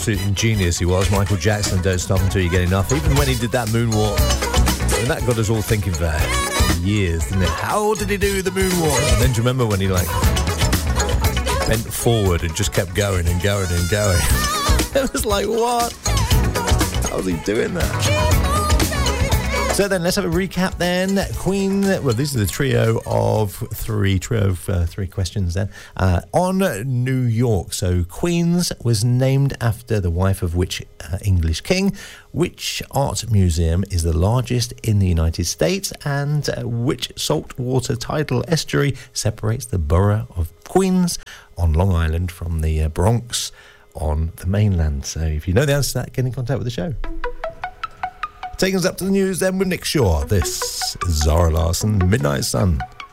absolute genius he was. Michael Jackson, Don't Stop Until You Get Enough. Even when he did that moonwalk, and that got us all thinking for years, didn't it? How did he do the moonwalk? And then do you remember when he bent forward and just kept going and going and going? It was like, what? How was he doing that? So then let's have a recap then. Queen, well, this is the trio of three questions then. On New York, so Queens was named after the wife of which English king? Which art museum is the largest in the United States? And which saltwater tidal estuary separates the borough of Queens on Long Island from the Bronx on the mainland? So if you know the answer to that, get in contact with the show. Taking us up to the news then with Nick Shaw. This is Zara Larsson, Midnight Sun.